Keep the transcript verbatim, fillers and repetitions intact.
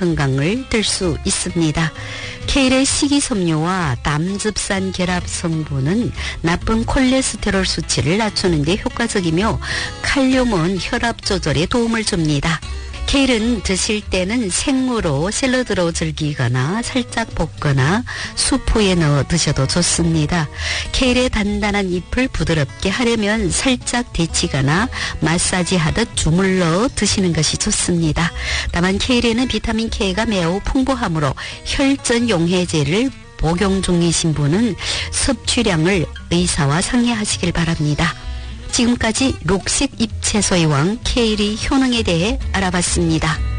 건강을 들 수 있습니다. 케일의 식이섬유와 담즙산 결합 성분은 나쁜 콜레스테롤 수치를 낮추는 데 효과적이며 칼륨은 혈압 조절에 도움을 줍니다. 케일은 드실 때는 생으로 샐러드로 즐기거나 살짝 볶거나 수프에 넣어 드셔도 좋습니다. 케일의 단단한 잎을 부드럽게 하려면 살짝 데치거나 마사지하듯 주물러 드시는 것이 좋습니다. 다만 케일에는 비타민 K가 매우 풍부하므로 혈전 용해제를 복용 중이신 분은 섭취량을 의사와 상의하시길 바랍니다. 지금까지 녹색 잎채소의 왕 케일의 효능에 대해 알아봤습니다.